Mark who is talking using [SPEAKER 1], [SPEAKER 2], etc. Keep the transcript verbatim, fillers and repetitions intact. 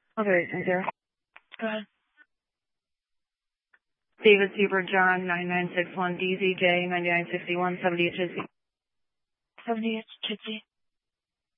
[SPEAKER 1] Okay, thank you.
[SPEAKER 2] Go ahead.
[SPEAKER 1] David Super John nine nine six one D Z J nine nine six one seventy-eight Chitsey.
[SPEAKER 2] seventy-eight Chitsey.